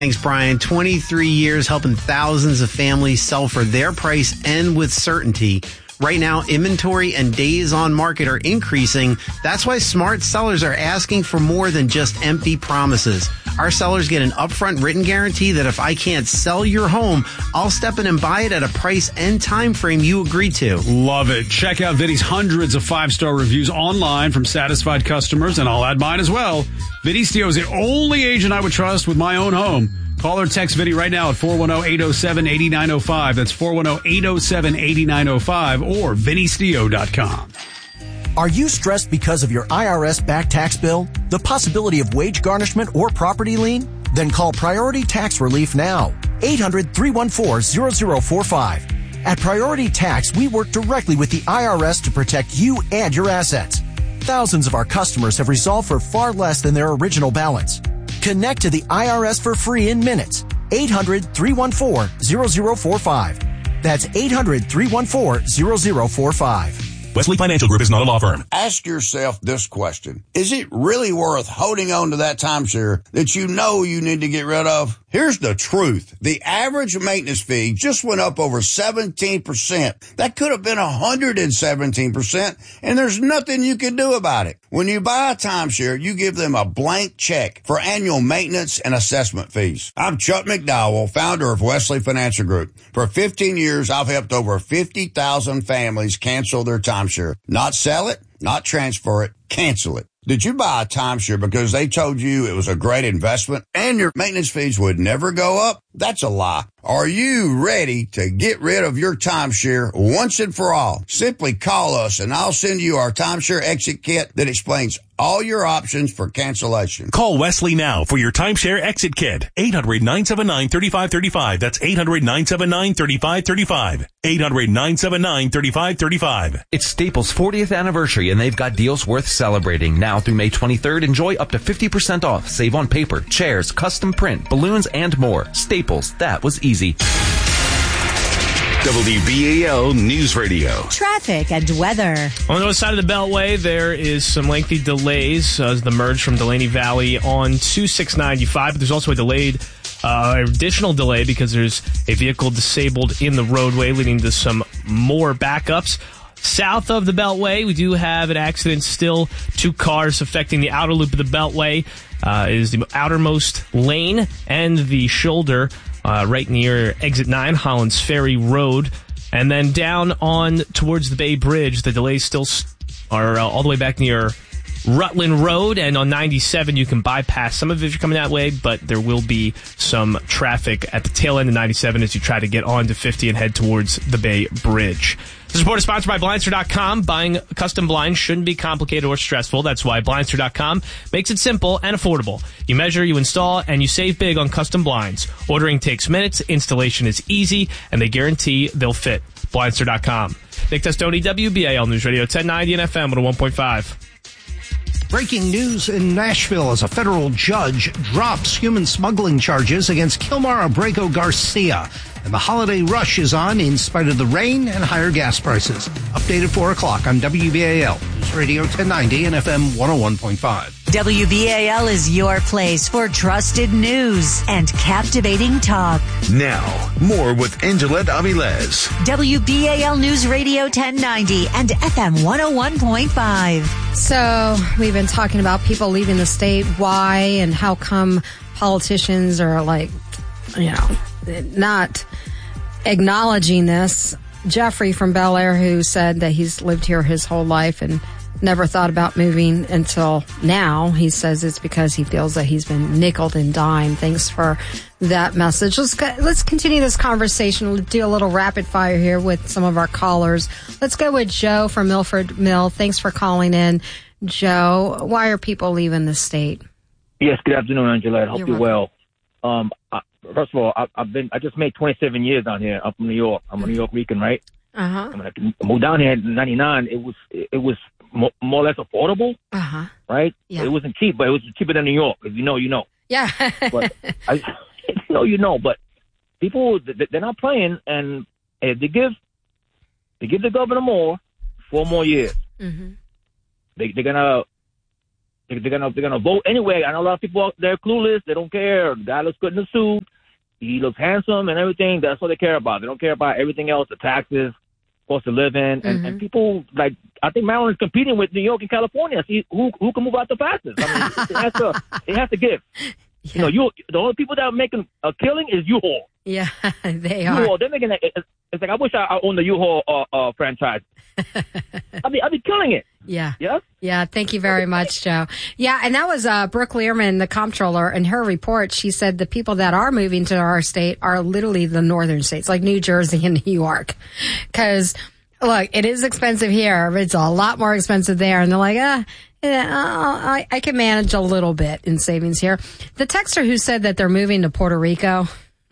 Thanks, Brian. 23 years helping thousands of families sell for their price and with certainty. Right now, inventory and days on market are increasing. That's why smart sellers are asking for more than just empty promises. Our sellers get an upfront written guarantee that if I can't sell your home, I'll step in and buy it at a price and time frame you agree to. Love it. Check out Vinny's hundreds of 5-star reviews online from satisfied customers, and I'll add mine as well. Vinny Stio is the only agent I would trust with my own home. Call or text Vinny right now at 410-807-8905. That's 410-807-8905 or vinnystio.com. Are you stressed because of your IRS back tax bill, the possibility of wage garnishment or property lien? Then call Priority Tax Relief now. 800-314-0045. At Priority Tax, we work directly with the IRS to protect you and your assets. Thousands of our customers have resolved for far less than their original balance. Connect to the IRS for free in minutes. 800-314-0045. That's 800-314-0045. Wesley Financial Group is not a law firm. Ask yourself this question. Is it really worth holding on to that timeshare that you know you need to get rid of? Here's the truth. The average maintenance fee just went up over 17%. That could have been 117%, and there's nothing you can do about it. When you buy a timeshare, you give them a blank check for annual maintenance and assessment fees. I'm Chuck McDowell, founder of Wesley Financial Group. For 15 years, I've helped over 50,000 families cancel their timeshare. Not sell it, not transfer it, cancel it. Did you buy a timeshare because they told you it was a great investment and your maintenance fees would never go up? That's a lie. Are you ready to get rid of your timeshare once and for all? Simply call us and I'll send you our timeshare exit kit that explains all your options for cancellation. Call Wesley now for your timeshare exit kit. 800-979-3535. That's 800-979-3535. 800-979-3535. It's Staples' 40th anniversary, and they've got deals worth celebrating. Now through May 23rd, enjoy up to 50% off. Save on paper, chairs, custom print, balloons, and more. Staples, that was easy. WBAL News Radio. Traffic and weather. On the north side of the Beltway, there is some lengthy delays as the merge from Delaney Valley on to 695. But there's also a additional delay because there's a vehicle disabled in the roadway, leading to some more backups. South of the Beltway, we do have an accident still. 2 cars affecting the outer loop of the Beltway. Is the outermost lane and the shoulder right near Exit 9, Hollands Ferry Road. And then down on towards the Bay Bridge, the delays still are all the way back near Rutland Road, and on 97 you can bypass some of it if you're coming that way, but there will be some traffic at the tail end of 97 as you try to get onto 50 and head towards the Bay Bridge. This report is sponsored by Blindster.com. Buying custom blinds shouldn't be complicated or stressful. That's why Blindster.com makes it simple and affordable. You measure, you install, and you save big on custom blinds. Ordering takes minutes, installation is easy, and they guarantee they'll fit. Blindster.com. Nick Testoni, WBAL News Radio 1090 and FM 101.5. Breaking news in Nashville as a federal judge drops human smuggling charges against Kilmar Abrego Garcia. And the holiday rush is on in spite of the rain and higher gas prices. Updated 4 o'clock on WBAL News Radio 1090 and FM 101.5. WBAL is your place for trusted news and captivating talk. Now, more with Angelette Avilés. WBAL News Radio 1090 and FM 101.5. So we've been talking about people leaving the state, why, and how come politicians are not acknowledging this. Jeffrey from Bel Air, who said that he's lived here his whole life and never thought about moving until now. He says it's because he feels that he's been nickeled and dimed. Thanks for that message. Let's continue this conversation. We'll do a little rapid fire here with some of our callers. Let's go with Joe from Milford Mill. Thanks for calling in, Joe. Why are people leaving the state? Yes, good afternoon, Angela. I hope you're well. First of all, I just made 27 years down here up in New York. I'm a New York Rican, right? Uh-huh. When I moved down here in 99, it was more or less affordable. Uh-huh. Right? Yeah. It wasn't cheap, but it was cheaper than New York. If you know, you know. Yeah. But but people, they're not playing, and if they give the governor 4 more years. Mm-hmm. They're gonna They're gonna vote anyway. I know a lot of people out there clueless. They don't care. The guy looks good in the suit. He looks handsome and everything. That's what they care about. They don't care about everything else, the taxes, cost of living, and people like. I think Maryland is competing with New York and California. See who can move out the fastest. I mean, it has to give. Yeah. You know, the only people that are making a killing is U-Haul. Yeah, they are. U-Haul, they're making it's like I wish I owned the U-Haul franchise. I'd be killing it. Yeah. Yes? Yeah. Thank you very much, Joe. Yeah. And that was Brooke Learman, the comptroller. In her report, she said the people that are moving to our state are literally the northern states, like New Jersey and New York. Because, look, it is expensive here, but it's a lot more expensive there. And they're like, I can manage a little bit in savings here. The texter who said that they're moving to Puerto Rico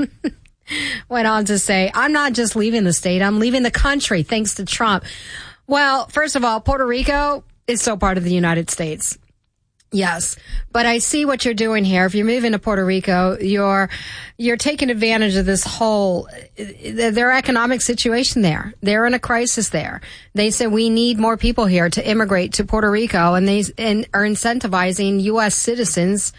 went on to say, I'm not just leaving the state, I'm leaving the country thanks to Trump. Well, first of all, Puerto Rico is still part of the United States. Yes, but I see what you're doing here. If you're moving to Puerto Rico, you're taking advantage of this whole their economic situation there. They're in a crisis there. They said we need more people here to immigrate to Puerto Rico, and they are incentivizing U.S. citizens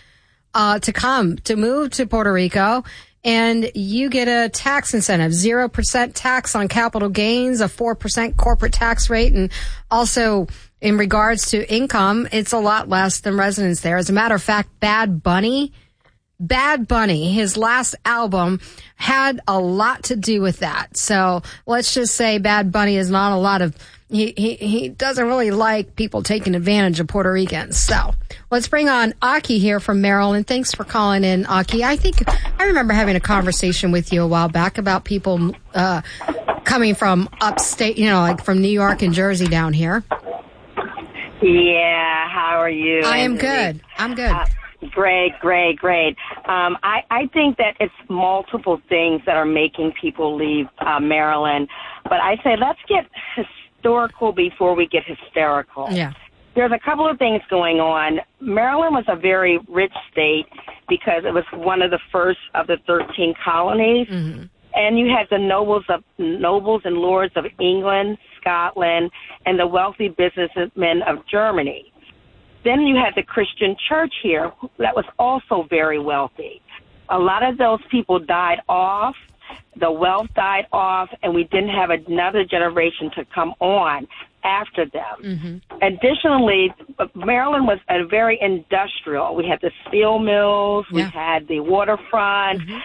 to move to Puerto Rico. And you get a tax incentive, 0% tax on capital gains, a 4% corporate tax rate, and also in regards to income, it's a lot less than residents there. As a matter of fact, Bad Bunny, his last album had a lot to do with that. So let's just say Bad Bunny is not a lot of, he doesn't really like people taking advantage of Puerto Ricans. So let's bring on Aki here from Maryland. Thanks for calling in, Aki. I think I remember having a conversation with you a while back about people coming from upstate, like from New York and Jersey down here. Yeah, how are you? I am good. I'm good. Great. I think that it's multiple things that are making people leave Maryland. But I say let's get historical before we get hysterical. Yeah. There's a couple of things going on. Maryland was a very rich state because it was one of the first of the 13 colonies. Mm-hmm. And you had the nobles and lords of England, Scotland, and the wealthy businessmen of Germany. Then you had the Christian church here that was also very wealthy. A lot of those people died off, the wealth died off, and we didn't have another generation to come on after them. Mm-hmm. Additionally, Maryland was a very industrial. We had the steel mills, we had the waterfront. Mm-hmm.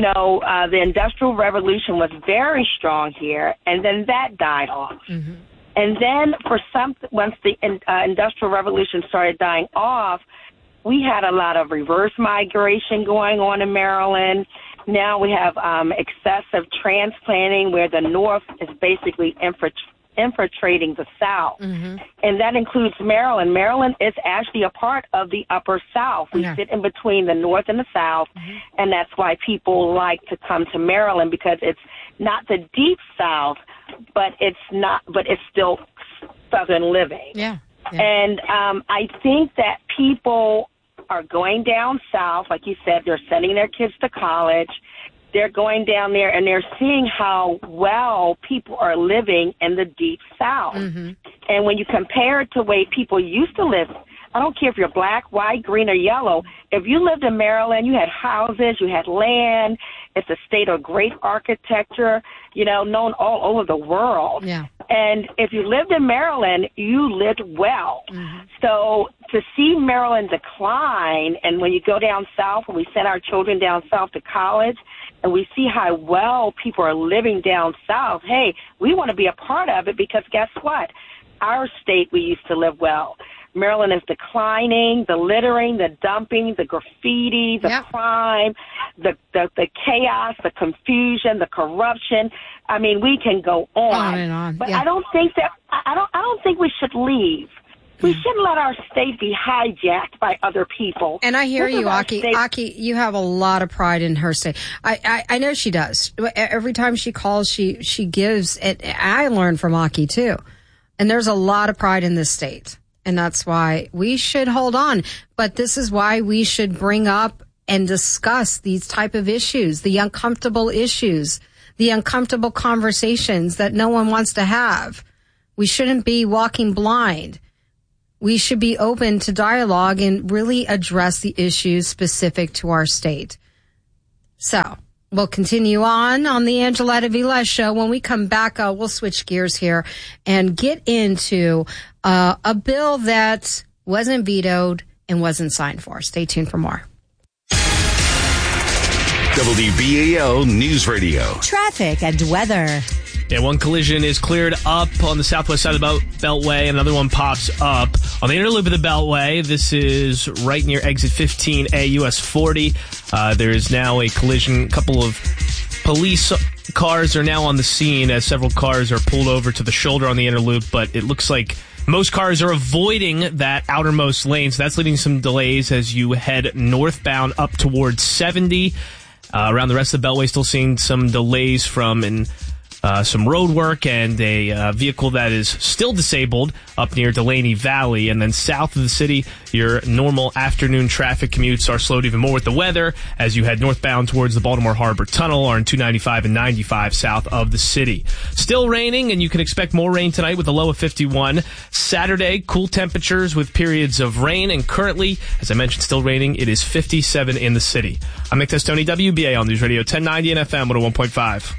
The Industrial Revolution was very strong here, and then that died off. Mm-hmm. And then once the Industrial Revolution started dying off, we had a lot of reverse migration going on in Maryland. Now we have excessive transplanting where the North is basically infiltrating the South. Mm-hmm. And that includes Maryland. Maryland is actually a part of the Upper South. We sit in between the North and the South, and that's why people like to come to Maryland, because it's not the deep South, but it's still Southern living. Yeah. And I think that people are going down South, like you said, they're sending their kids to college. They're going down there and they're seeing how well people are living in the deep South. Mm-hmm. And when you compare it to the way people used to live, I don't care if you're black, white, green, or yellow. If you lived in Maryland, you had houses, you had land. It's a state of great architecture, known all over the world. Yeah. And if you lived in Maryland, you lived well. Mm-hmm. So to see Maryland decline, and when you go down south, when we send our children down south to college, and we see how well people are living down south, hey, we want to be a part of it, because guess what? Our state, we used to live well. Maryland is declining, the littering, the dumping, the graffiti, the crime, the chaos, the confusion, the corruption. I mean, we can go on and on. But I don't think we should leave. We shouldn't let our state be hijacked by other people. And I hear you, Aki. Aki, you have a lot of pride in her state. I know she does. Every time she calls, she gives it. I learn from Aki too. And there's a lot of pride in this state. And that's why we should hold on. But this is why we should bring up and discuss these type of issues, the uncomfortable issues, the uncomfortable conversations that no one wants to have. We shouldn't be walking blind. we should be open to dialogue and really address the issues specific to our state. So we'll continue on the Angeletta Velez Show. When we come back, we'll switch gears here and get into a bill that wasn't vetoed and wasn't signed for. Stay tuned for more. WBAL News Radio. Traffic and weather. Yeah, one collision is cleared up on the southwest side of the Beltway. Another one pops up on the inner loop of the Beltway. This is right near exit 15A, US 40. There is now a collision. A couple of police cars are now on the scene as several cars are pulled over to the shoulder on the inner loop, but it looks like most cars are avoiding that outermost lane, so that's leading some delays as you head northbound up towards 70. Around the rest of the Beltway, still seeing some delays from some road work and a vehicle that is still disabled up near Delaney Valley. And then south of the city, your normal afternoon traffic commutes are slowed even more with the weather as you head northbound towards the Baltimore Harbor Tunnel or in 295 and 95 south of the city. Still raining, and you can expect more rain tonight with a low of 51. Saturday, cool temperatures with periods of rain, and currently, as I mentioned, still raining. It is 57 in the city. I'm Nick Testoni, WBAL News Radio 1090 and FM 101.5.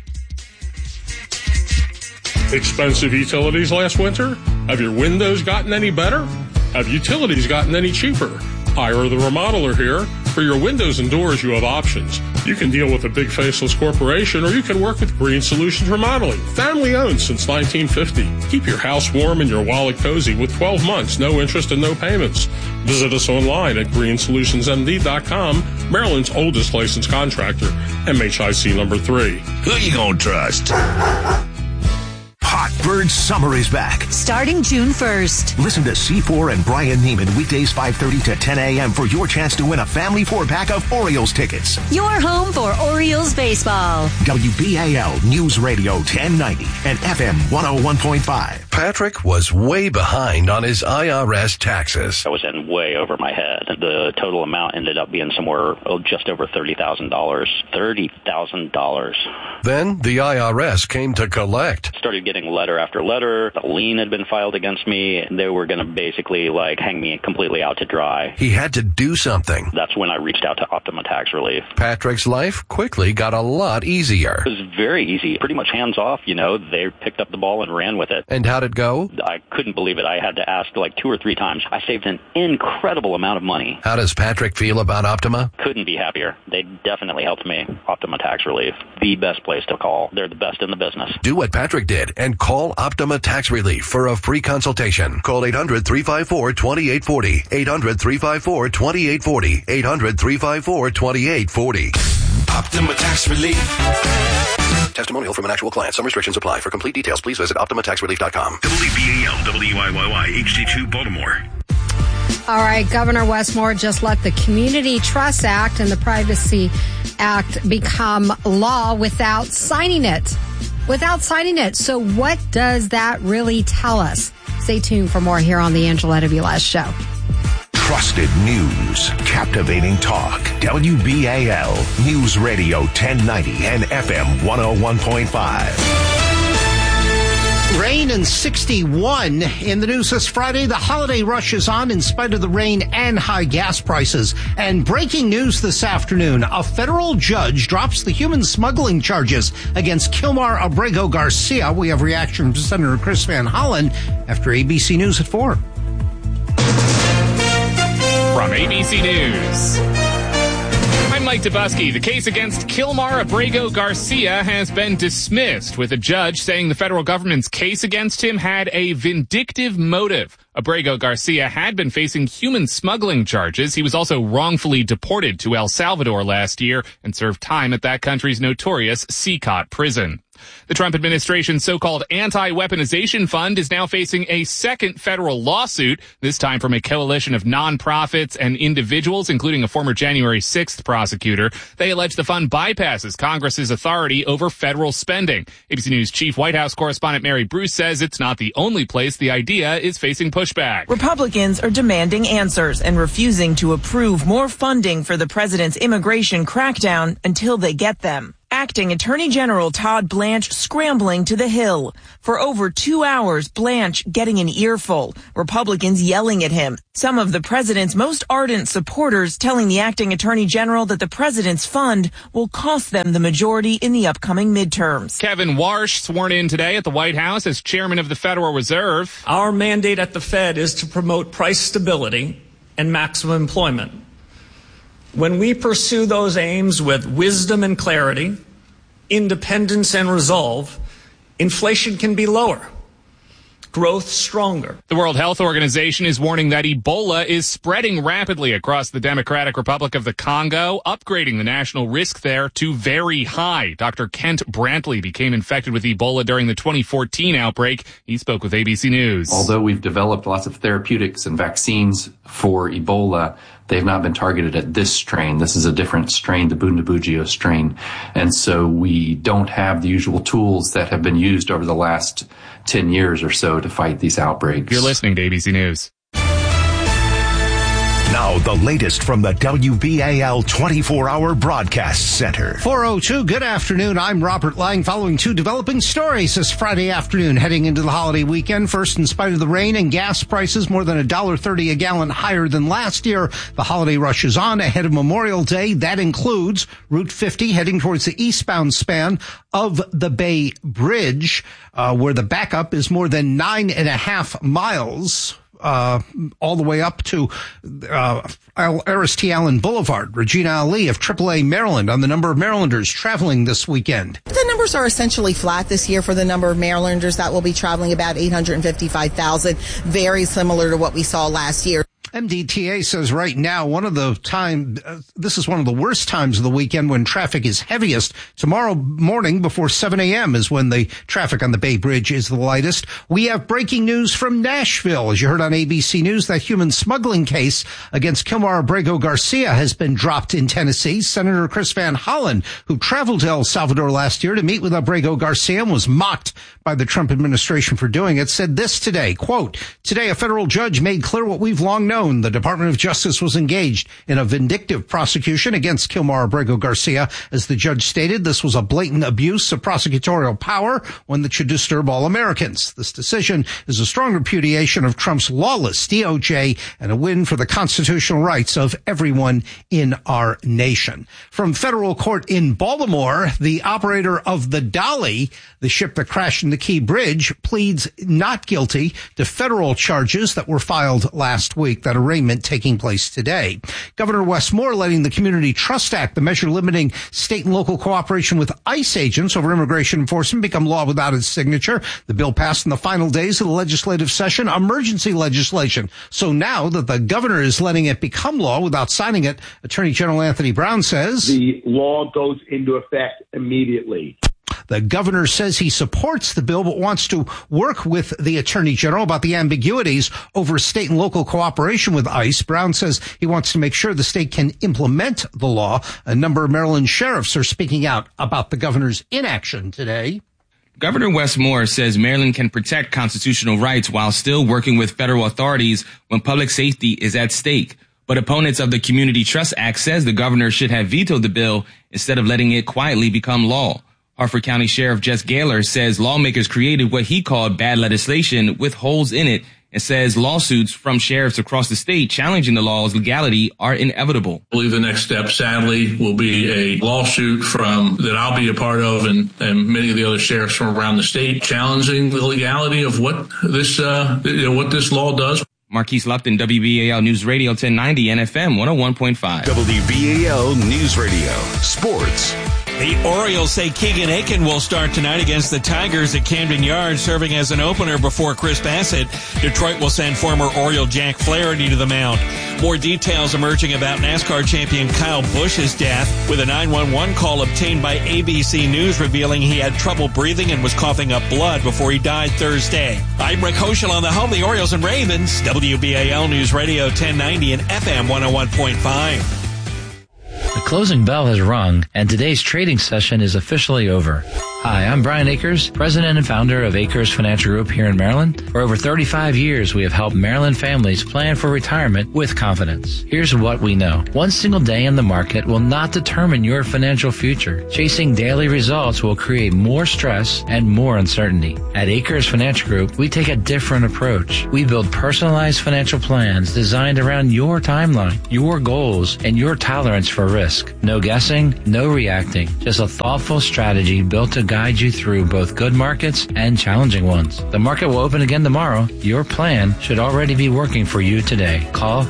Expensive utilities last winter? Have your windows gotten any better? Have utilities gotten any cheaper? Ira the Remodeler here. For your windows and doors, you have options. You can deal with a big faceless corporation, or you can work with Green Solutions Remodeling. Family owned since 1950. Keep your house warm and your wallet cozy with 12 months, no interest and no payments. Visit us online at greensolutionsmd.com, Maryland's oldest licensed contractor, MHIC number 3. Who you gonna trust? Hot Bird Summer is back. Starting June 1st. Listen to C4 and Brian Neiman weekdays 5:30 to 10 a.m. for your chance to win a family 4-pack of Orioles tickets. Your home for Orioles baseball. WBAL News Radio 1090 and FM 101.5. Patrick was way behind on his IRS taxes. I was in way over my head. The total amount ended up being somewhere just over $30,000. $30,000. Then the IRS came to collect. Started getting letter after letter. A lien had been filed against me. They were going to basically hang me completely out to dry. He had to do something. That's when I reached out to Optima Tax Relief. Patrick's life quickly got a lot easier. It was very easy. Pretty much hands off, They picked up the ball and ran with it. And how'd it go? I couldn't believe it. I had to ask 2 or 3 times. I saved an incredible amount of money. How does Patrick feel about Optima? Couldn't be happier. They definitely helped me. Optima Tax Relief. The best place to call. They're the best in the business. Do what Patrick did and call Optima Tax Relief for a free consultation. Call 800-354-2840. 800-354-2840. 800-354-2840. Optima Tax Relief. Testimonial from an actual client. Some restrictions apply. For complete details, please visit OptimaTaxRelief.com. WBAL, WYYY, HD2 Baltimore. All right, Governor Westmore just let the Community Trust Act and the Privacy Act become law without signing it. So what does that really tell us? Stay tuned for more here on the Angeletta Velez Show. Trusted news, captivating talk. WBAL News Radio 1090 and FM 101.5. Rain and 61 in the news this Friday. The holiday rush is on in spite of the rain and high gas prices. And breaking news this afternoon, a federal judge drops the human smuggling charges against Kilmar Abrego Garcia. We have reaction from Senator Chris Van Hollen after ABC News at 4. From ABC News, I'm Mike Dubusky. The case against Kilmar Abrego Garcia has been dismissed, with a judge saying the federal government's case against him had a vindictive motive. Abrego Garcia had been facing human smuggling charges. He was also wrongfully deported to El Salvador last year and served time at that country's notorious CCOT prison. The Trump administration's so-called anti-weaponization fund is now facing a second federal lawsuit, this time from a coalition of nonprofits and individuals, including a former January 6th prosecutor. They allege the fund bypasses Congress's authority over federal spending. ABC News Chief White House correspondent Mary Bruce says it's not the only place the idea is facing pushback. Republicans are demanding answers and refusing to approve more funding for the president's immigration crackdown until they get them. acting Attorney General Todd Blanche scrambling to the Hill. For over 2 hours, Blanche getting an earful, Republicans yelling at him. Some of the president's most ardent supporters telling the acting Attorney General that the president's fund will cost them the majority in the upcoming midterms. Kevin Warsh sworn in today at the White House as chairman of the Federal Reserve. Our mandate at the Fed is to promote price stability and maximum employment. When we pursue those aims with wisdom and clarity, independence and resolve, inflation can be lower, growth stronger. The World Health Organization is warning that Ebola is spreading rapidly across the Democratic Republic of the Congo, upgrading the national risk there to very high. Dr. Kent Brantley became infected with Ebola during the 2014 outbreak. He spoke with ABC News. Although we've developed lots of therapeutics and vaccines for Ebola, they've not been targeted at this strain. This is a different strain, the Bundibugyo strain. And so we don't have the usual tools that have been used over the last 10 years or so to fight these outbreaks. You're listening to ABC News. Now, the latest from the WBAL 24-hour broadcast center. 4:02, good afternoon. I'm Robert Lang, following two developing stories this Friday afternoon, heading into the holiday weekend. First, in spite of the rain and gas prices more than $1.30 a gallon higher than last year, the holiday rush is on ahead of Memorial Day. That includes Route 50 heading towards the eastbound span of the Bay Bridge, where the backup is more than 9.5 miles. All the way up to Aris T. Allen Boulevard. Regina Ali of AAA Maryland on the number of Marylanders traveling this weekend. The numbers are essentially flat this year for the number of Marylanders that will be traveling, about 855,000, very similar to what we saw last year. MDTA says right now, this is one of the worst times of the weekend when traffic is heaviest. Tomorrow morning before 7 a.m. is when the traffic on the Bay Bridge is the lightest. We have breaking news from Nashville. As you heard on ABC News, that human smuggling case against Kilmar Abrego Garcia has been dropped in Tennessee. Senator Chris Van Hollen, who traveled to El Salvador last year to meet with Abrego Garcia and was mocked by the Trump administration for doing it, said this today, quote, "Today a federal judge made clear what we've long known. The Department of Justice was engaged in a vindictive prosecution against Kilmar Abrego Garcia. As the judge stated, this was a blatant abuse of prosecutorial power, one that should disturb all Americans. This decision is a strong repudiation of Trump's lawless DOJ and a win for the constitutional rights of everyone in our nation." From federal court in Baltimore, the operator of the Dolly, the ship that crashed in the Key Bridge, pleads not guilty to federal charges that were filed last week. That arraignment taking place today. Governor Wes Moore letting the Community Trust Act, the measure limiting state and local cooperation with ICE agents over immigration enforcement, become law without his signature. The bill passed in the final days of the legislative session, emergency legislation. So now that the governor is letting it become law without signing it, Attorney General Anthony Brown says the law goes into effect immediately. The governor says he supports the bill, but wants to work with the attorney general about the ambiguities over state and local cooperation with ICE. Brown says he wants to make sure the state can implement the law. A number of Maryland sheriffs are speaking out about the governor's inaction today. Governor Wes Moore says Maryland can protect constitutional rights while still working with federal authorities when public safety is at stake. But opponents of the Community Trust Act says the governor should have vetoed the bill instead of letting it quietly become law. Harford County Sheriff Jess Gaylor says lawmakers created what he called bad legislation with holes in it, and says lawsuits from sheriffs across the state challenging the law's legality are inevitable. I believe the next step, sadly, will be a lawsuit that I'll be a part of and many of the other sheriffs from around the state challenging the legality of what this law does. Marquise Lupton, WBAL News Radio 1090 and FM 101.5. WBAL News Radio. Sports. The Orioles say Keegan Aiken will start tonight against the Tigers at Camden Yards, serving as an opener before Chris Bassett. Detroit will send former Oriole Jack Flaherty to the mound. More details emerging about NASCAR champion Kyle Busch's death, with a 911 call obtained by ABC News revealing he had trouble breathing and was coughing up blood before he died Thursday. I'm Rick Hoschel on the home of the Orioles and Ravens, WBAL News Radio 1090 and FM 101.5. The closing bell has rung, and today's trading session is officially over. Hi, I'm Brian Akers, president and founder of Akers Financial Group here in Maryland. For over 35 years, we have helped Maryland families plan for retirement with confidence. Here's what we know. One single day in the market will not determine your financial future. Chasing daily results will create more stress and more uncertainty. At Akers Financial Group, we take a different approach. We build personalized financial plans designed around your timeline, your goals, and your tolerance for risk. No guessing, no reacting, just a thoughtful strategy built to guide you through both good markets and challenging ones. The market will open again tomorrow. Your plan should already be working for you today. Call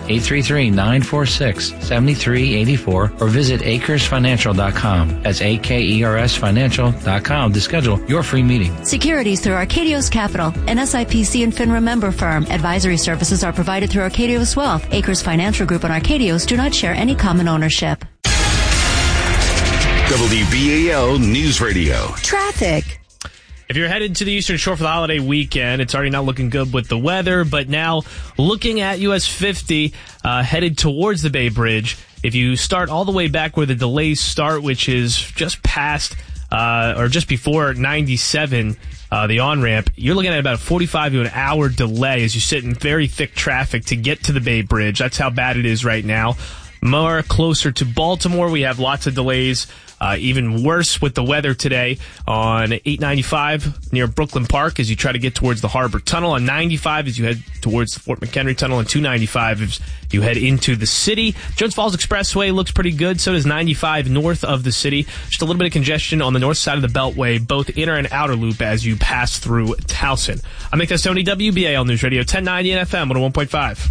833-946-7384 or visit AkersFinancial.com. That's AkersFinancial.com to schedule your free meeting. Securities through Arcadios Capital, an SIPC and FINRA member firm. Advisory services are provided through Arcadios Wealth. Akers Financial Group and Arcadios do not share any common ownership. WBAL News Radio. Traffic. If you're headed to the Eastern Shore for the holiday weekend, it's already not looking good with the weather, but now looking at US 50, headed towards the Bay Bridge. If you start all the way back where the delays start, which is just past, or just before 97, the on-ramp, you're looking at about a 45 to an hour delay as you sit in very thick traffic to get to the Bay Bridge. That's how bad it is right now. More closer to Baltimore, we have lots of delays. Even worse with the weather today on 895 near Brooklyn Park as you try to get towards the Harbor Tunnel, on 95 as you head towards the Fort McHenry Tunnel, and 295 as you head into the city. Jones Falls Expressway looks pretty good. So does 95 north of the city. Just a little bit of congestion on the north side of the Beltway, both inner and outer loop as you pass through Towson. I'm Nick Testoni, WBAL News Radio, 1090 and FM 101.5.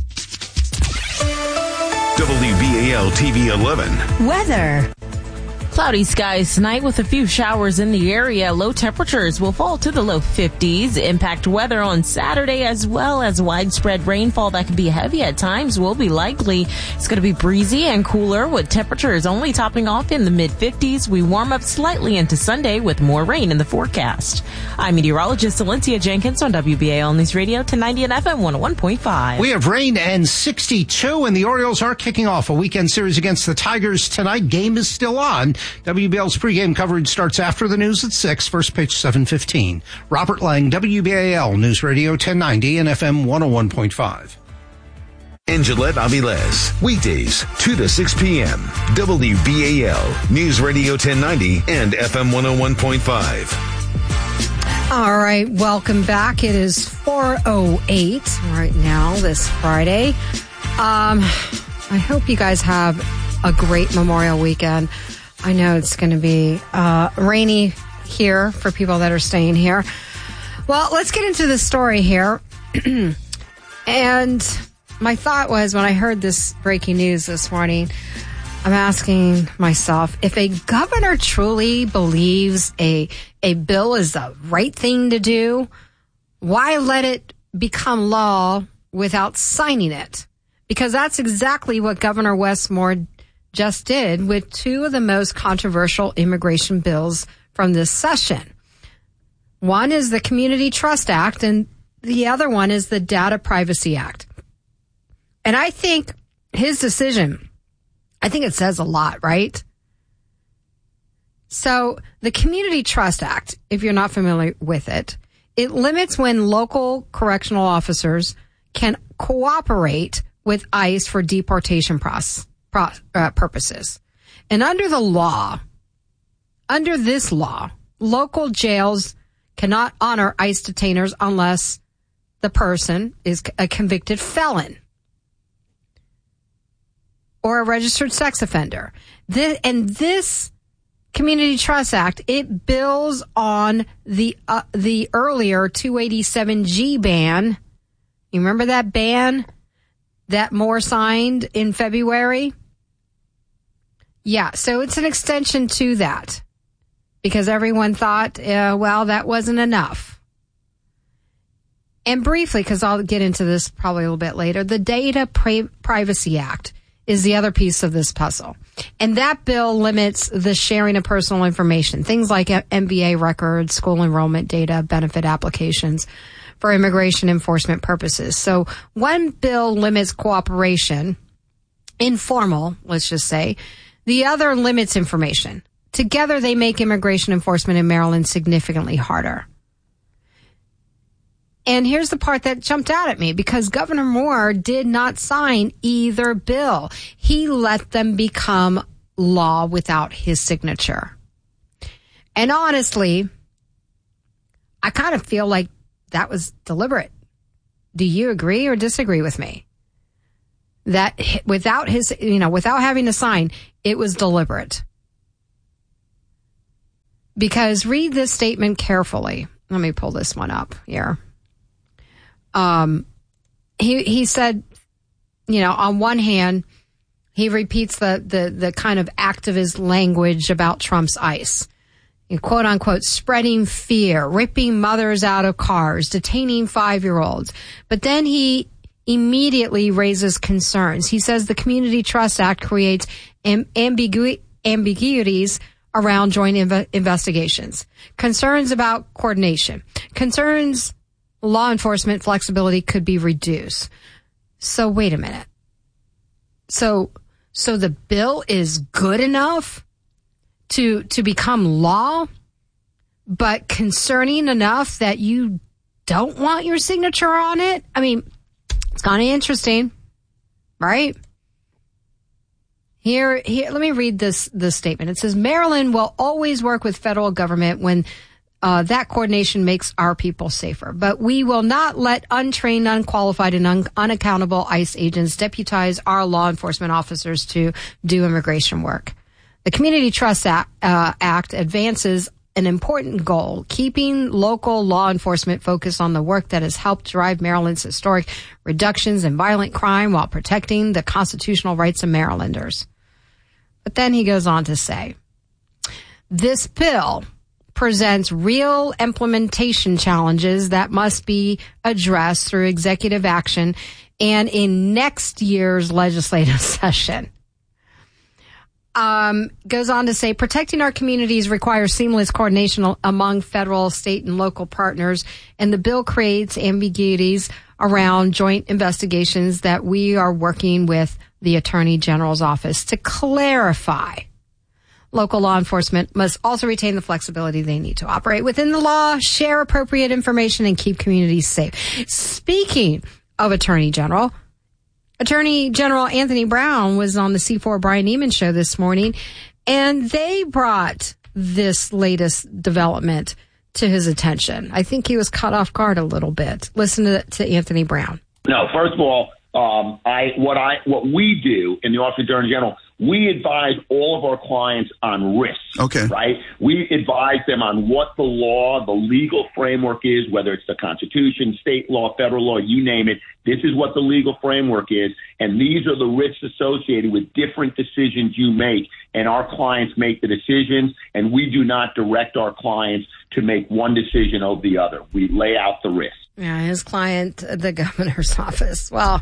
WBAL TV 11. Weather. Cloudy skies tonight with a few showers in the area. Low temperatures will fall to the low 50s. Impact weather on Saturday as well as widespread rainfall that can be heavy at times will be likely. It's going to be breezy and cooler with temperatures only topping off in the mid 50s. We warm up slightly into Sunday with more rain in the forecast. I'm meteorologist Valencia Jenkins on WBAL News Radio 1090 and FM 101.5. We have rain and 62, and the Orioles are kicking off a weekend series against the Tigers tonight. Game is still on. WBL's pregame coverage starts after the news at 6, first pitch 7:15. Robert Lang, WBAL News Radio 1090 and FM 101.5. In Gillette Aviles, weekdays 2 to 6 p.m. WBAL News Radio 1090 and FM 101.5. All right, welcome back. It is 4:08 right now this Friday. I hope you guys have a great Memorial weekend. I know it's going to be rainy here for people that are staying here. Well, let's get into the story here. And my thought was, when I heard this breaking news this morning, I'm asking myself, if a governor truly believes a bill is the right thing to do, why let it become law without signing it? Because that's exactly what Governor Wes Moore just did with two of the most controversial immigration bills from this session. One is the Community Trust Act, and the other one is the Data Privacy Act. And I think his decision, I think it says a lot, right? So the Community Trust Act, if you're not familiar with it, it limits when local correctional officers can cooperate with ICE for deportation purposes. And under the law, under this law, local jails cannot honor ICE detainers unless the person is a convicted felon or a registered sex offender. This Community Trust Act, it builds on the earlier 287G ban. You remember that ban that Moore signed in February? Yeah, so it's an extension to that because everyone thought, well, that wasn't enough. And briefly, because I'll get into this probably a little bit later, the Data Privacy Act is the other piece of this puzzle. And that bill limits the sharing of personal information, things like MBA records, school enrollment data, benefit applications for immigration enforcement purposes. So one bill limits cooperation, informal, let's just say. The other limits information Together, they make immigration enforcement in Maryland significantly harder. And here's the part that jumped out at me, because Governor Moore did not sign either bill. He let them become law without his signature. And honestly, I kind of feel like that was deliberate. Do you agree or disagree with me? That without his, without having to sign, it was deliberate. Because read this statement carefully. Let me pull this one up here. He said, on one hand, he repeats the kind of activist language about Trump's ICE. Quote unquote, spreading fear, ripping mothers out of cars, detaining 5-year-olds. But then he immediately raises concerns. He says the Community Trust Act creates ambiguities around joint investigations, concerns about coordination, concerns law enforcement flexibility could be reduced. So wait a minute. So the bill is good enough to become law, but concerning enough that you don't want your signature on it? I mean, it's kind of interesting, right? Here, let me read this statement. It says, Maryland will always work with federal government when that coordination makes our people safer. But we will not let untrained, unqualified, and unaccountable ICE agents deputize our law enforcement officers to do immigration work. The Community Trust Act advances an important goal, keeping local law enforcement focused on the work that has helped drive Maryland's historic reductions in violent crime while protecting the constitutional rights of Marylanders. But then he goes on to say, this bill presents real implementation challenges that must be addressed through executive action and in next year's legislative session. Goes on to say, protecting our communities requires seamless coordination among federal, state, and local partners, and the bill creates ambiguities around joint investigations that we are working with the Attorney General's office to clarify. Local law enforcement must also retain the flexibility they need to operate within the law, share appropriate information, and keep communities safe. Speaking of Attorney General Anthony Brown was on the C4 Brian Neiman show this morning, and they brought this latest development to his attention. I think he was caught off guard a little bit. Listen to Anthony Brown. No, first of all, what we do in the Office of Attorney General, we advise all of our clients on risks. Okay. Right? We advise them on what the law, the legal framework is, whether it's the Constitution, state law, federal law, you name it. This is what the legal framework is, and these are the risks associated with different decisions you make, and our clients make the decisions, and we do not direct our clients to make one decision over the other. We lay out the risks. Yeah, his client, the governor's office. Well,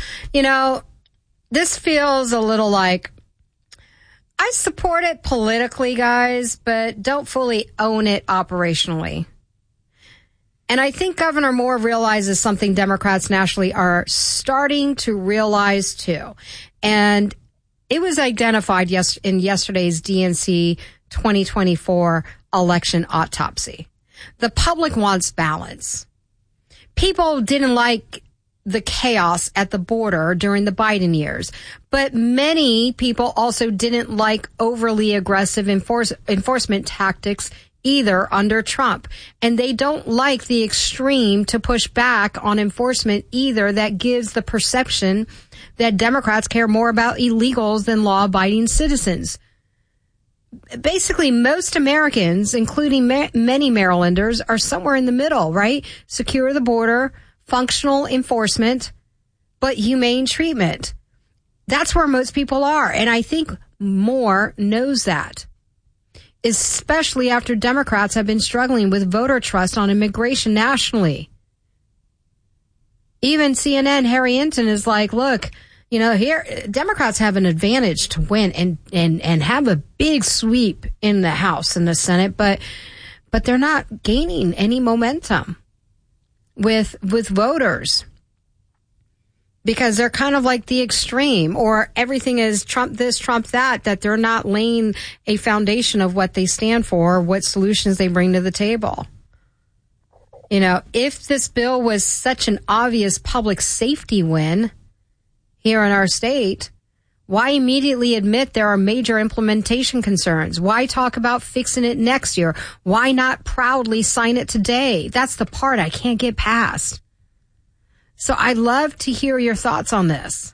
this feels a little like, I support it politically, guys, but don't fully own it operationally. And I think Governor Moore realizes something Democrats nationally are starting to realize too. And it was identified in yesterday's DNC 2024 election autopsy. The public wants balance. People didn't like the chaos at the border during the Biden years, but many people also didn't like overly aggressive enforcement tactics either under Trump. And they don't like the extreme to push back on enforcement either that gives the perception that Democrats care more about illegals than law-abiding citizens. Basically, most Americans, including many Marylanders, are somewhere in the middle, right? Secure the border, functional enforcement, but humane treatment. That's where most people are. And I think Moore knows that, especially after Democrats have been struggling with voter trust on immigration nationally. Even CNN, Harry Hinton is like, look, here Democrats have an advantage to win and have a big sweep in the House and the Senate, but they're not gaining any momentum with voters. because they're kind of like the extreme, or everything is Trump this, Trump that they're not laying a foundation of what they stand for, what solutions they bring to the table. You know, if this bill was such an obvious public safety win here in our state, why immediately admit there are major implementation concerns? Why talk about fixing it next year? Why not proudly sign it today? That's the part I can't get past. So I'd love to hear your thoughts on this.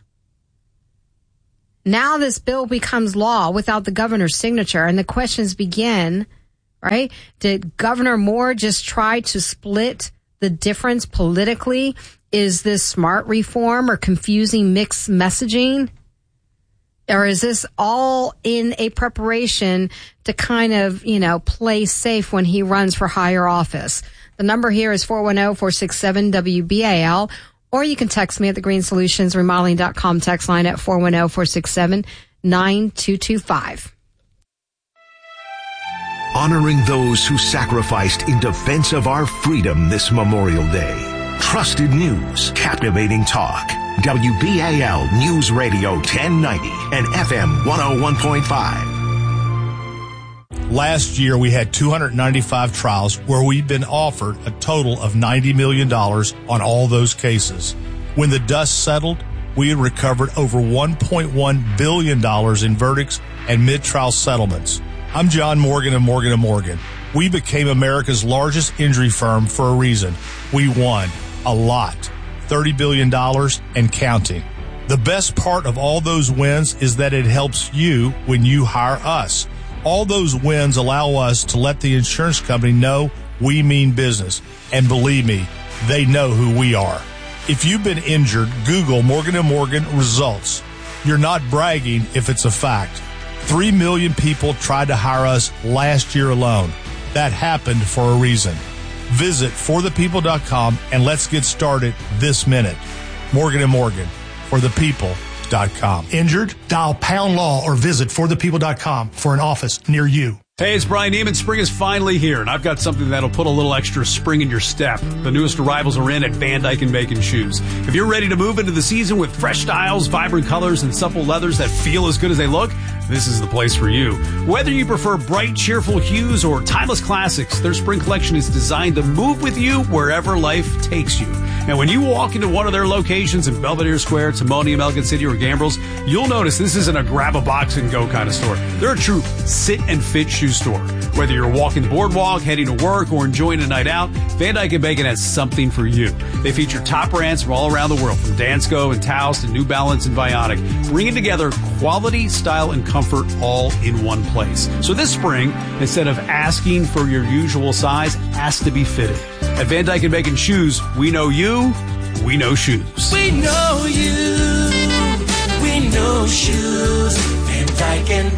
Now this bill becomes law without the governor's signature, and the questions begin, right? Did Governor Moore just try to split the difference politically? Is this smart reform or confusing mixed messaging? Or is this all in a preparation to kind of, play safe when he runs for higher office? The number here is 410-467-WBAL, or you can text me at the Green Solutions Remodeling.com text line at 410-467-9225. Honoring those who sacrificed in defense of our freedom this Memorial Day. Trusted news, captivating talk. WBAL News Radio 1090 and FM 101.5. Last year, we had 295 trials where we've been offered a total of $90 million on all those cases. When the dust settled, we had recovered over $1.1 billion in verdicts and mid-trial settlements. I'm John Morgan of Morgan & Morgan. We became America's largest injury firm for a reason. We won a lot. $30 billion and counting. The best part of all those wins is that it helps you when you hire us. All those wins allow us to let the insurance company know we mean business. And believe me, they know who we are. If you've been injured, Google Morgan & Morgan results. You're not bragging if it's a fact. 3 million people tried to hire us last year alone. That happened for a reason. Visit forthepeople.com and let's get started this minute. Morgan & Morgan, forthepeople.com. Injured? Dial pound law or visit forthepeople.com for an office near you. Hey, it's Brian Neiman. Spring is finally here, and I've got something that'll put a little extra spring in your step. The newest arrivals are in at Van Dyke & Bacon Shoes. If you're ready to move into the season with fresh styles, vibrant colors, and supple leathers that feel as good as they look, this is the place for you. Whether you prefer bright, cheerful hues or timeless classics, their spring collection is designed to move with you wherever life takes you. And when you walk into one of their locations in Belvedere Square, Timonium, Elgin City, or Gambrills, you'll notice this isn't a grab a box and go kind of store. They're a true sit and fit shoe store. Whether you're walking the boardwalk, heading to work, or enjoying a night out, Van Dyke & Bacon has something for you. They feature top brands from all around the world, from Dansko and Taos to New Balance and Vionic, bringing together quality, style, and comfort all in one place. So this spring, instead of asking for your usual size, ask to be fitted. At Van Dyke & Bacon Shoes, we know you, we know shoes. We know you, we know shoes. Van Dyke &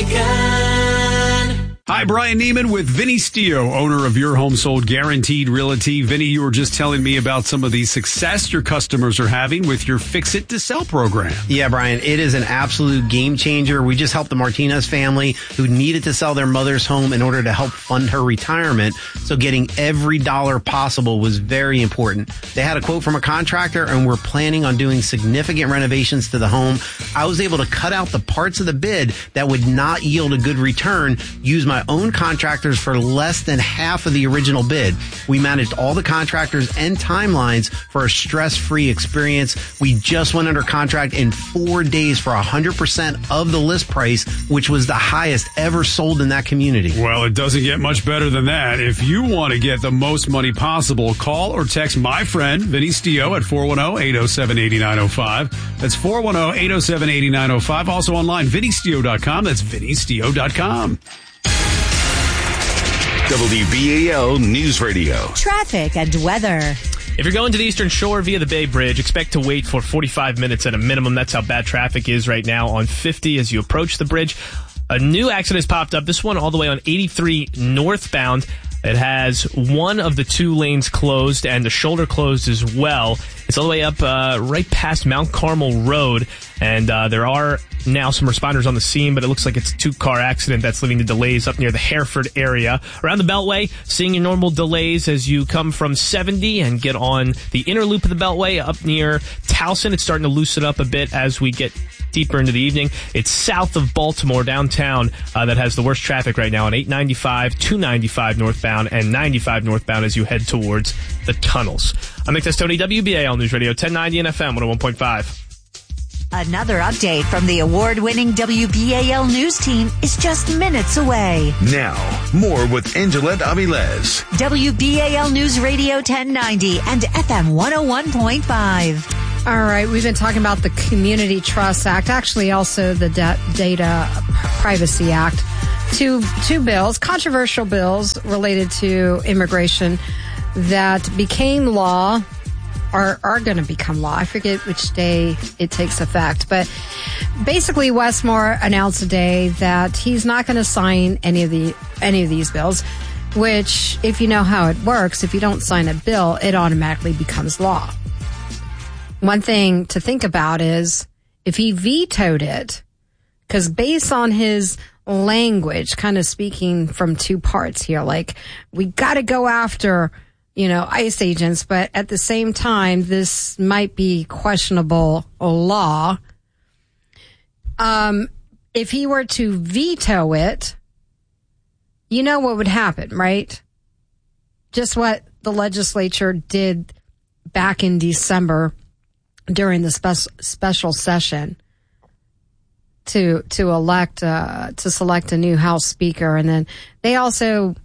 Bacon. Hi, Brian Neiman with Vinny Stio, owner of Your Home Sold Guaranteed Realty. Vinny, you were just telling me about some of the success your customers are having with your Fix It to Sell program. Yeah, Brian, it is an absolute game changer. We just helped the Martinez family who needed to sell their mother's home in order to help fund her retirement. So getting every dollar possible was very important. They had a quote from a contractor and we're planning on doing significant renovations to the home. I was able to cut out the parts of the bid that would not yield a good return, use my own contractors for less than half of the original bid. We managed all the contractors and timelines for a stress-free experience. We just went under contract in 4 days for 100% of the list price, which was the highest ever sold in that community. Well, it doesn't get much better than that. If you want to get the most money possible, call or text my friend, Vinny Stio, at 410-807-8905. That's 410-807-8905. Also online, vinnystio.com. That's vinnystio.com. WBAL News Radio. Traffic and weather. If you're going to the Eastern Shore via the Bay Bridge, expect to wait for 45 minutes at a minimum. That's how bad traffic is right now on 50 as you approach the bridge. A new accident has popped up, this one all the way on 83 northbound. It has one of the 2 lanes closed and the shoulder closed as well. It's all the way up right past Mount Carmel Road, and there are now some responders on the scene, but it looks like it's a 2-car accident that's leading to delays up near the Hereford area. Around the Beltway, seeing your normal delays as you come from 70 and get on the inner loop of the Beltway up near Towson. It's starting to loosen up a bit as we get deeper into the evening. It's south of Baltimore, downtown, that has the worst traffic right now on 895, 295 northbound, and 95 northbound as you head towards the tunnels. I'm Nick Testoni, WBAL News Radio 1090 and FM 101.5. Another update from the award-winning WBAL News team is just minutes away. Now, more with Angelette Avilés. WBAL News Radio 1090 and FM 101.5. All right, we've been talking about the Community Trust Act, actually also the Data Privacy Act. Two bills, controversial bills related to immigration that became law are going to become law. I forget which day it takes effect. But basically, Wes Moore announced today that he's not going to sign any of these bills, which, if you know how it works, if you don't sign a bill, it automatically becomes law. One thing to think about is if he vetoed it, because based on his language, kind of speaking from 2 parts here, like, we got to go after ICE agents, but at the same time, this might be questionable law. If he were to veto it, you know what would happen, right? Just what the legislature did back in December during the special session to select a new House Speaker, and then they also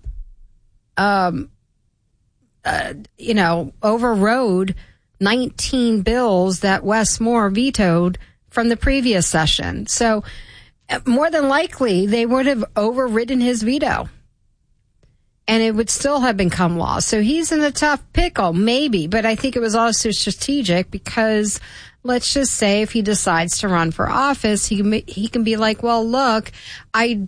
overrode 19 bills that Wes Moore vetoed from the previous session. So more than likely, they would have overridden his veto. And it would still have become law. So he's in a tough pickle, maybe. But I think it was also strategic because let's just say if he decides to run for office, he can be like, well, look, I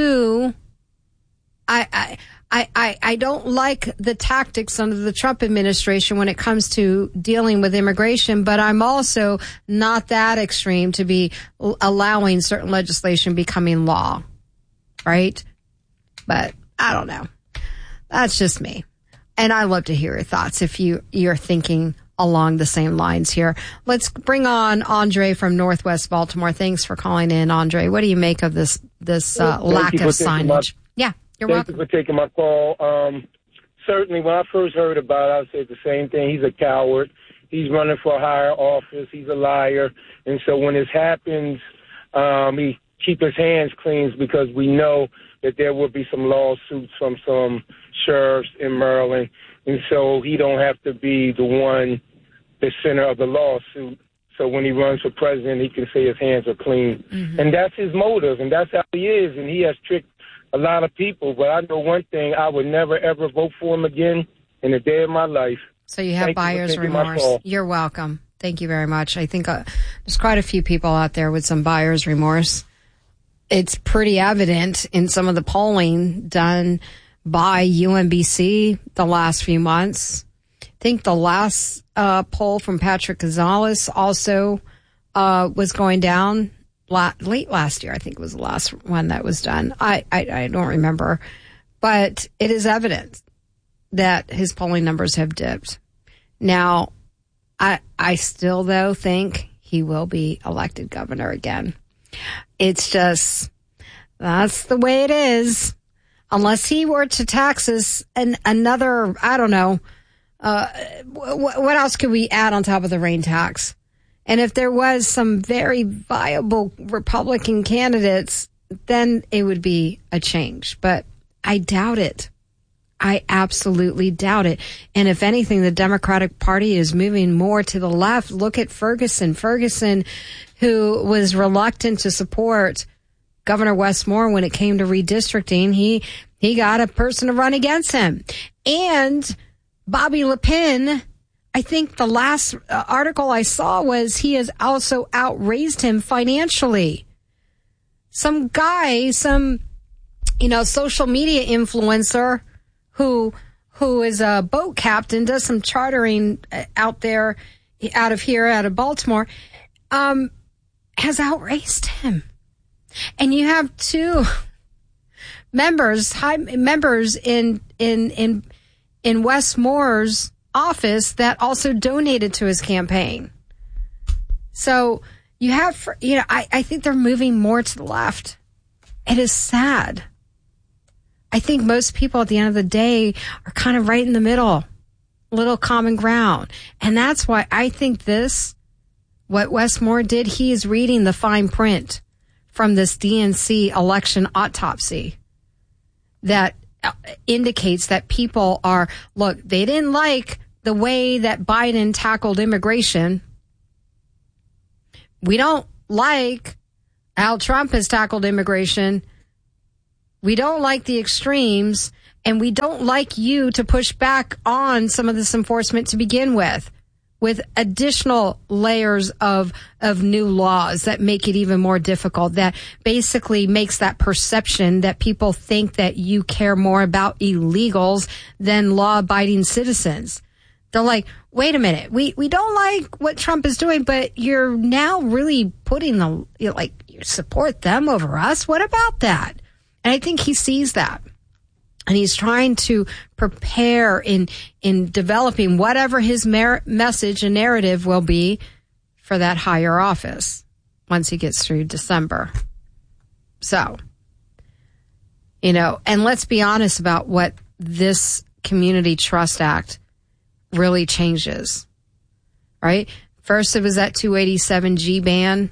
don't like the tactics under the Trump administration when it comes to dealing with immigration, but I'm also not that extreme to be allowing certain legislation becoming law, right? But I don't know. That's just me. And I'd love to hear your thoughts if you're thinking along the same lines here. Let's bring on Andre from Northwest Baltimore. Thanks for calling in, Andre. What do you make of this lack of signage? Yeah. Thank you for taking my call. Certainly, when I first heard about it, I said the same thing. He's a coward. He's running for a higher office. He's a liar. And so when this happens, he keep his hands clean because we know that there will be some lawsuits from some sheriffs in Maryland. And so he don't have to be the center of the lawsuit. So when he runs for president, he can say his hands are clean. Mm-hmm. And that's his motive, and that's how he is. And he has tricked a lot of people, but I know one thing, I would never, ever vote for him again in a day of my life. So you have buyer's remorse. You're welcome. Thank you very much. I think there's quite a few people out there with some buyer's remorse. It's pretty evident in some of the polling done by UMBC the last few months. I think the last poll from Patrick Gonzalez also was going down late last year. I think it was the last one that was done. I don't remember. But it is evident that his polling numbers have dipped. Now, I still, though, think he will be elected governor again. It's just, that's the way it is. Unless he were to tax us another, I don't know, what else could we add on top of the rain tax? And if there was some very viable Republican candidates, then it would be a change. But I doubt it. I absolutely doubt it. And if anything, the Democratic Party is moving more to the left. Look at Ferguson. Ferguson, who was reluctant to support Governor Wes Moore when it came to redistricting, he got a person to run against him. And Bobby Le Pen, I think the last article I saw was he has also outraised him financially. Some guy, social media influencer who is a boat captain, does some chartering out of Baltimore, has outraced him. And you have two high members in Wes Moore's office that also donated to his campaign. So you have, I think they're moving more to the left. It is sad. I think most people at the end of the day are kind of right in the middle, little common ground. And that's why I think what Wes Moore did, he is reading the fine print from this DNC election autopsy that indicates that people they didn't like the way that Biden tackled immigration. We don't like how Trump has tackled immigration. We don't like the extremes, and we don't like you to push back on some of this enforcement to begin with additional layers of new laws that make it even more difficult, that basically makes that perception that people think that you care more about illegals than law-abiding citizens. They're like, wait a minute, we don't like what Trump is doing, but you're now really putting you support them over us. What about that? And I think he sees that. And he's trying to prepare in developing whatever his message and narrative will be for that higher office once he gets through December. So, and let's be honest about what this Community Trust Act really changes, right? First, it was that 287G ban.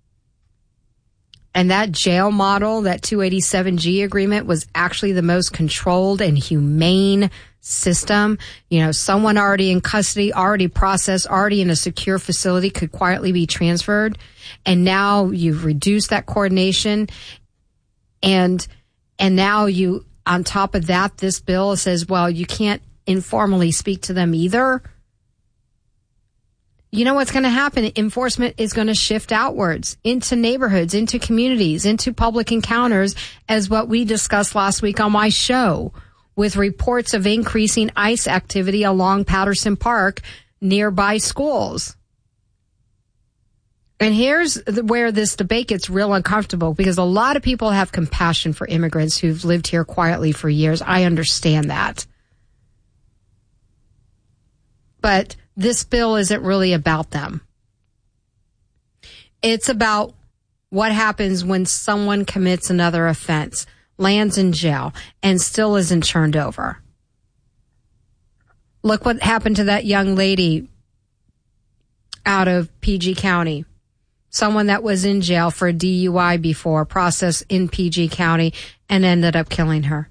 And that jail model, that 287G agreement, was actually the most controlled and humane system. Someone already in custody, already processed, already in a secure facility could quietly be transferred. And now you've reduced that coordination. And now on top of that, this bill says, well, you can't informally speak to them either. You know what's going to happen? Enforcement is going to shift outwards into neighborhoods, into communities, into public encounters, as what we discussed last week on my show, with reports of increasing ICE activity along Patterson Park nearby schools. And here's where this debate gets real uncomfortable, because a lot of people have compassion for immigrants who've lived here quietly for years. I understand that. But this bill isn't really about them. It's about what happens when someone commits another offense, lands in jail, and still isn't turned over. Look what happened to that young lady out of PG County. Someone that was in jail for a DUI before, processed in PG County, and ended up killing her.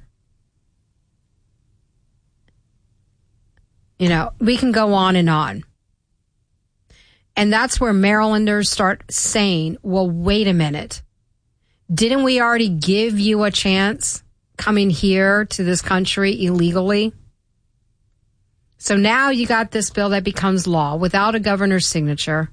We can go on. And that's where Marylanders start saying, well, wait a minute. Didn't we already give you a chance coming here to this country illegally? So now you got this bill that becomes law without a governor's signature.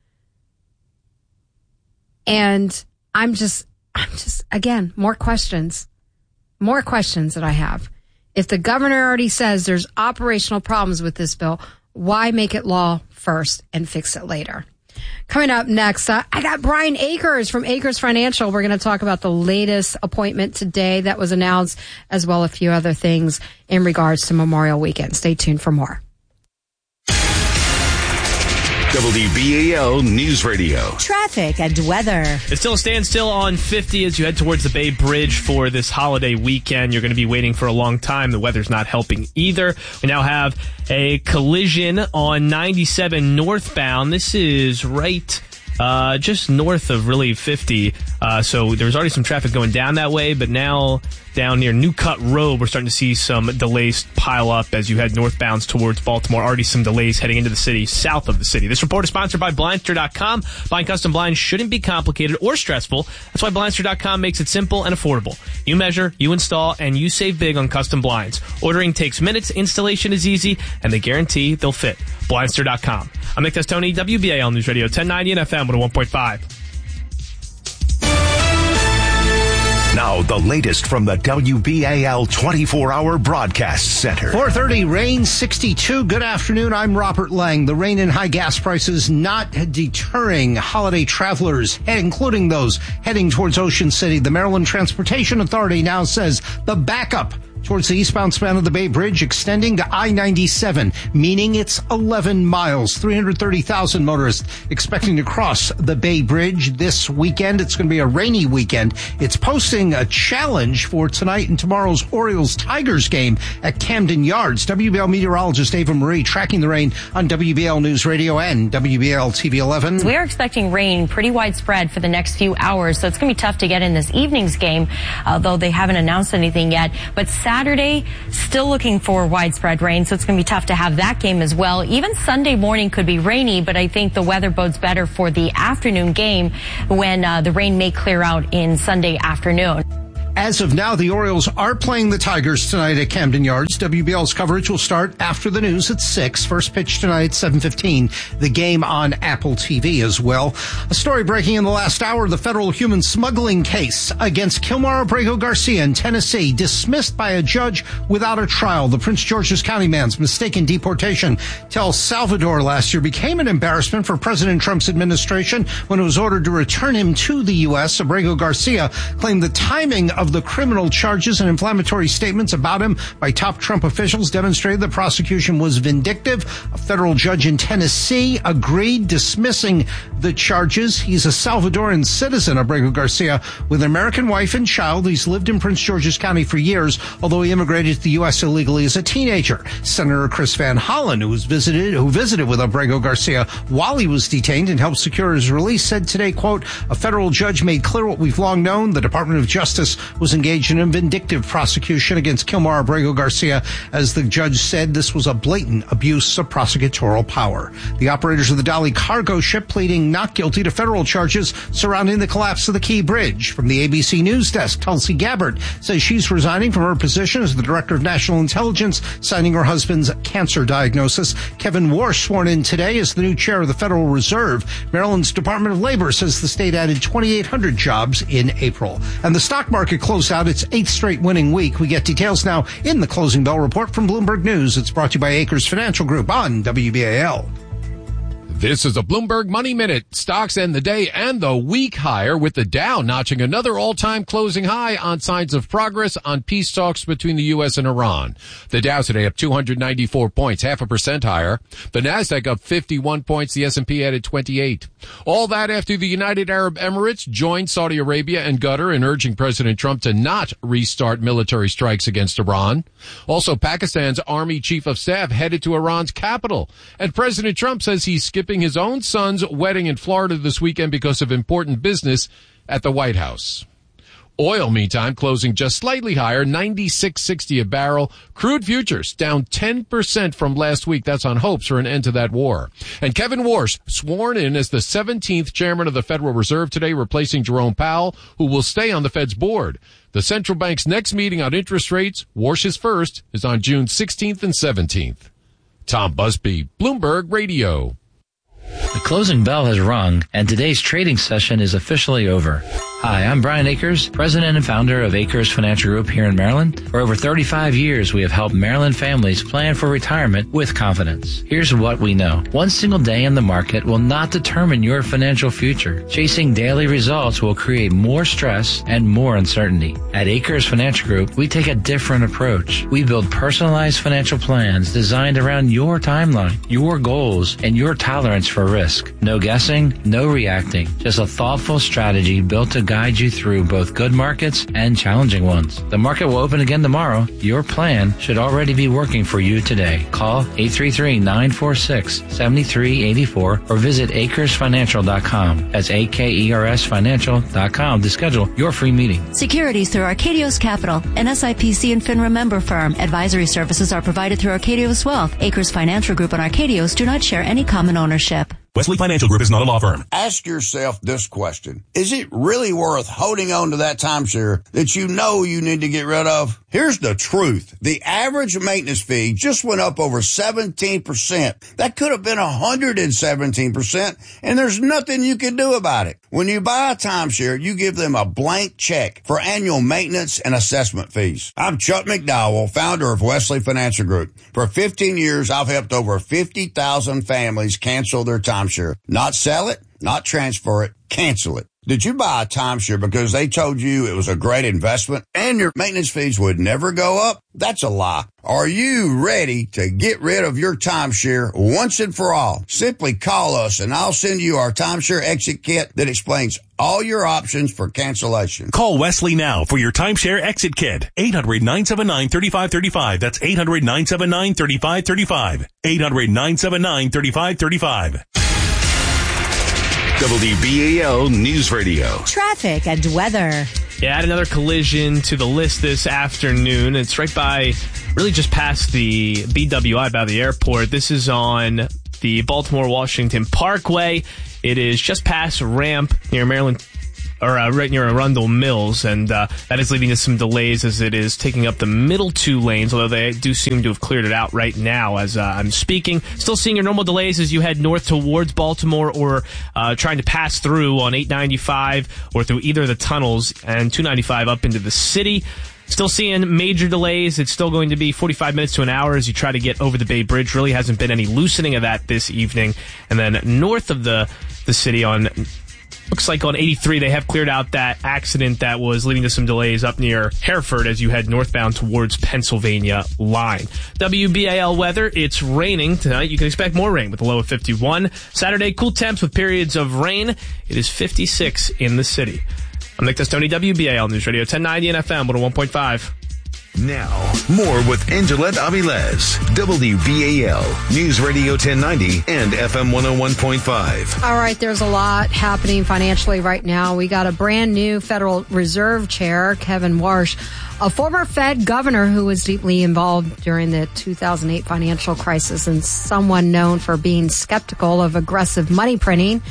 And I'm just, again, more questions that I have. If the governor already says there's operational problems with this bill, why make it law first and fix it later? Coming up next, I got Brian Akers from Akers Financial. We're going to talk about the latest appointment today that was announced, as well as a few other things in regards to Memorial Weekend. Stay tuned for more. WBAL News Radio. Traffic and weather. It's still a standstill on 50 as you head towards the Bay Bridge for this holiday weekend. You're going to be waiting for a long time. The weather's not helping either. We now have a collision on 97 northbound. This is right just north of really 50. So there was already some traffic going down that way, but now down near New Cut Road, we're starting to see some delays pile up as you head northbound towards Baltimore. Already some delays heading into the city, south of the city. This report is sponsored by Blindster.com. Buying custom blinds shouldn't be complicated or stressful. That's why Blindster.com makes it simple and affordable. You measure, you install, and you save big on custom blinds. Ordering takes minutes, installation is easy, and they guarantee they'll fit. Blindster.com. I'm Nick Testoni, WBAL News Radio 1090 and FM 101.5. Now, the latest from the WBAL 24-hour broadcast center. 4:30, rain 62. Good afternoon. I'm Robert Lang. The rain and high gas prices not deterring holiday travelers, including those heading towards Ocean City. The Maryland Transportation Authority now says the backup towards the eastbound span of the Bay Bridge extending to I-97, meaning it's 11 miles. 330,000 motorists expecting to cross the Bay Bridge this weekend. It's going to be a rainy weekend. It's posting a challenge for tonight and tomorrow's Orioles-Tigers game at Camden Yards. WBL meteorologist Ava Marie tracking the rain on WBL News Radio and WBL TV 11. We are expecting rain pretty widespread for the next few hours, so it's going to be tough to get in this evening's game, although they haven't announced anything yet. But Saturday, still looking for widespread rain, so it's going to be tough to have that game as well. Even Sunday morning could be rainy, but I think the weather bodes better for the afternoon game when the rain may clear out in Sunday afternoon. As of now, the Orioles are playing the Tigers tonight at Camden Yards. WBL's coverage will start after the news at 6. First pitch tonight at 7:15. The game on Apple TV as well. A story breaking in the last hour, the federal human smuggling case against Kilmar Abrego Garcia in Tennessee, dismissed by a judge without a trial. The Prince George's County man's mistaken deportation to El Salvador last year became an embarrassment for President Trump's administration when it was ordered to return him to the U.S. Abrego Garcia claimed the timing of the criminal charges and inflammatory statements about him by top Trump officials demonstrated the prosecution was vindictive. A federal judge in Tennessee agreed, dismissing the charges. He's a Salvadoran citizen, Abrego Garcia, with an American wife and child. He's lived in Prince George's County for years, although he immigrated to the U.S. illegally as a teenager. Senator Chris Van Hollen, who visited with Abrego Garcia while he was detained and helped secure his release, said today, quote, a federal judge made clear what we've long known. The Department of Justice was engaged in a vindictive prosecution against Kilmar Abrego Garcia. As the judge said, this was a blatant abuse of prosecutorial power. The operators of the Dali cargo ship pleading not guilty to federal charges surrounding the collapse of the Key Bridge. From the ABC News Desk, Tulsi Gabbard says she's resigning from her position as the Director of National Intelligence, signing her husband's cancer diagnosis. Kevin Warsh sworn in today as the new chair of the Federal Reserve. Maryland's Department of Labor says the state added 2,800 jobs in April. And the stock market closed out its 8th straight winning week. We get details now in the Closing Bell Report from Bloomberg News. It's brought to you by Acres Financial Group on WBAL. This is a Bloomberg Money Minute. Stocks end the day and the week higher, with the Dow notching another all-time closing high on signs of progress on peace talks between the U.S. and Iran. The Dow today up 294 points, 0.5% higher. The Nasdaq up 51 points. The S&P added 28. All that after the United Arab Emirates joined Saudi Arabia and Qatar in urging President Trump to not restart military strikes against Iran. Also, Pakistan's Army Chief of Staff headed to Iran's capital. And President Trump says he's skipping his own son's wedding in Florida this weekend because of important business at the White House. Oil, meantime, closing just slightly higher, $96.60 a barrel. Crude futures down 10% from last week. That's on hopes for an end to that war. And Kevin Warsh sworn in as the 17th chairman of the Federal Reserve today, replacing Jerome Powell, who will stay on the Fed's board. The central bank's next meeting on interest rates, Warsh's first, is on June 16th and 17th. Tom Busby, Bloomberg Radio. The closing bell has rung, and today's trading session is officially over. Hi, I'm Brian Akers, president and founder of Akers Financial Group here in Maryland. For over 35 years, we have helped Maryland families plan for retirement with confidence. Here's what we know. One single day in the market will not determine your financial future. Chasing daily results will create more stress and more uncertainty. At Akers Financial Group, we take a different approach. We build personalized financial plans designed around your timeline, your goals, and your tolerance for risk. No guessing, no reacting. Just a thoughtful strategy built to guide you through both good markets and challenging ones. The market will open again tomorrow. Your plan should already be working for you today. Call 833-946-7384 or visit AkersFinancial.com. That's AkersFinancial.com to schedule your free meeting. Securities through Arcadios Capital, an SIPC and FINRA member firm. Advisory services are provided through Arcadios Wealth. Acres Financial Group and Arcadios do not share any common ownership. Wesley Financial Group is not a law firm. Ask yourself this question. Is it really worth holding on to that timeshare that you know you need to get rid of? Here's the truth. The average maintenance fee just went up over 17%. That could have been 117%, and there's nothing you can do about it. When you buy a timeshare, you give them a blank check for annual maintenance and assessment fees. I'm Chuck McDowell, founder of Wesley Financial Group. For 15 years, I've helped over 50,000 families cancel their timeshare. Not sell it, not transfer it, cancel it. Did you buy a timeshare because they told you it was a great investment and your maintenance fees would never go up? That's a lie. Are you ready to get rid of your timeshare once and for all? Simply call us and I'll send you our timeshare exit kit that explains all your options for cancellation. Call Wesley now for your timeshare exit kit. 800-979-3535. That's 800-979-3535. 800-979-3535. WBAL News Radio. Traffic and weather. Yeah, add another collision to the list this afternoon. It's right by, really just past the BWI by the airport. This is on the Baltimore-Washington Parkway. It is just past ramp near Maryland, or right near Arundel Mills, and that is leading to some delays as it is taking up the middle two lanes, although they do seem to have cleared it out right now as I'm speaking. Still seeing your normal delays as you head north towards Baltimore or trying to pass through on 895 or through either of the tunnels and 295 up into the city. Still seeing major delays. It's still going to be 45 minutes to an hour as you try to get over the Bay Bridge. Really hasn't been any loosening of that this evening. And then north of the city on... Looks like on 83, they have cleared out that accident that was leading to some delays up near Hereford as you head northbound towards Pennsylvania line. WBAL weather, it's raining tonight. You can expect more rain with a low of 51. Saturday, cool temps with periods of rain. It is 56 in the city. I'm Nick Testoni, WBAL News Radio 1090 and FM 101.5. Now, more with Angelette Avilés, WBAL News Radio 1090 and FM 101.5. All right, there's a lot happening financially right now. We got a brand new Federal Reserve Chair, Kevin Warsh, a former Fed governor who was deeply involved during the 2008 financial crisis and someone known for being skeptical of aggressive money printing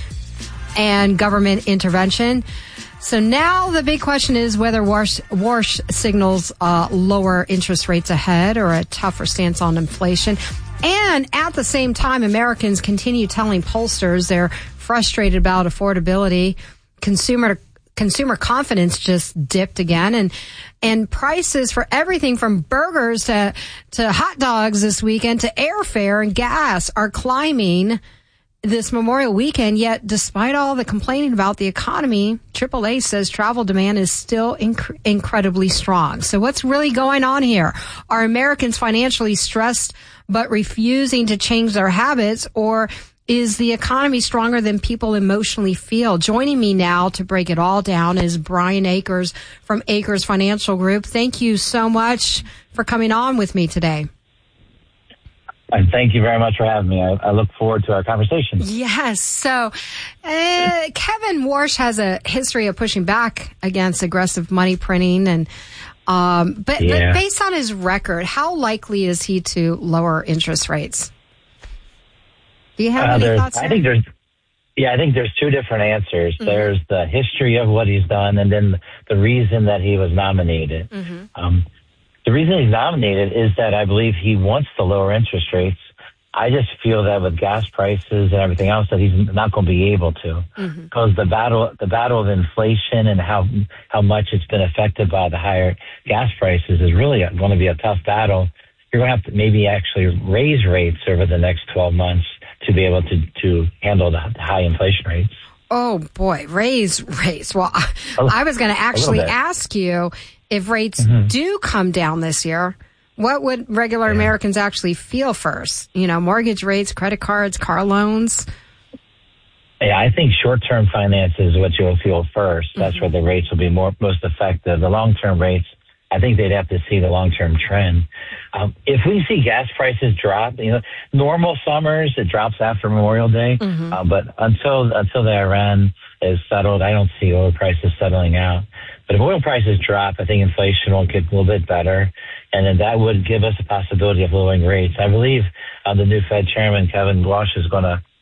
and government intervention. So now the big question is whether Warsh signals lower interest rates ahead or a tougher stance on inflation. And at the same time, Americans continue telling pollsters they're frustrated about affordability. Consumer confidence just dipped again, and prices for everything from burgers to hot dogs this weekend to airfare and gas are climbing this Memorial weekend. Yet, despite all the complaining about the economy, AAA says travel demand is still incredibly strong. So what's really going on here? Are Americans financially stressed but refusing to change their habits, or is the economy stronger than people emotionally feel? Joining me now to break it all down is Brian Akers from Akers Financial Group. Thank you so much for coming on with me today. And thank you very much for having me. I look forward to our conversation. Yes. So, Kevin Warsh has a history of pushing back against aggressive money printing, and but based on his record, how likely is he to lower interest rates? Do you have any thoughts? I think there's two different answers. Mm-hmm. There's the history of what he's done, and then the reason that he was nominated. Mm-hmm. The reason he's nominated is that I believe he wants to lower interest rates. I just feel that with gas prices and everything else that he's not going to be able to, because the battle of inflation and how much it's been affected by the higher gas prices is really going to be a tough battle. You're going to have to maybe actually raise rates over the next 12 months to be able to handle the high inflation rates. Oh boy, raise rates. Well, I was going to actually ask you, if rates do come down this year, what would regular Americans actually feel first? You know, mortgage rates, credit cards, car loans? Yeah, I think short-term finance is what you'll feel first. That's where the rates will be most effective. The long-term rates, I think they'd have to see the long-term trend. If we see gas prices drop, normal summers, it drops after Memorial Day. But until the Iran is settled, I don't see oil prices settling out. But if oil prices drop, I think inflation will get a little bit better, and then that would give us a possibility of lowering rates. I believe the new Fed chairman, Kevin Warsh, is going to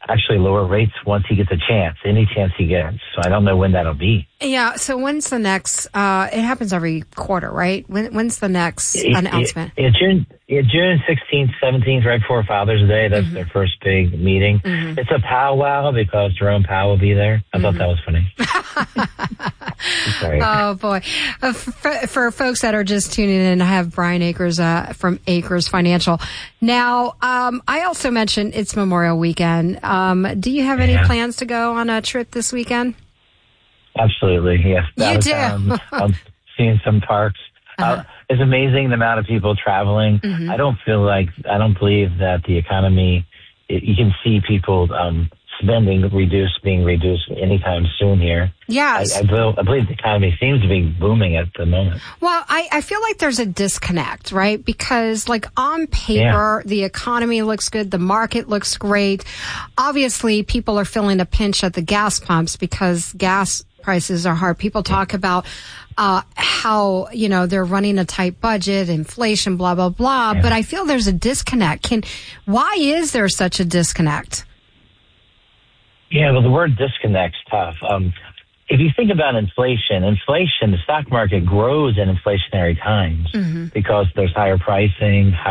actually lower rates once he gets a chance, any chance he gets. So I don't know when that'll be. Yeah. So when's the next? It happens every quarter, right? When's the next announcement? June 16th, 17th, right before Father's Day. That's their first big meeting. It's a powwow because Jerome Powell will be there. I thought that was funny. Sorry. Oh boy! For folks that are just tuning in, I have Brian Akers from Akers Financial. Now, I also mentioned it's Memorial Weekend. Do you have any plans to go on a trip this weekend? Absolutely, yes. You do. I'm seeing some parks. It's amazing the amount of people traveling. I don't believe that the economy. You can see people spending being reduced anytime soon here. Yes. I believe the economy seems to be booming at the moment. Well, I feel like there's a disconnect, right? Because like on paper, the economy looks good. The market looks great. Obviously, people are feeling a pinch at the gas pumps because gas prices are hard. People talk about how, they're running a tight budget, inflation, blah, blah, blah. But I feel there's a disconnect. Why is there such a disconnect? Yeah, well, the word disconnect's tough. If you think about inflation, the stock market grows in inflationary times because there's higher pricing,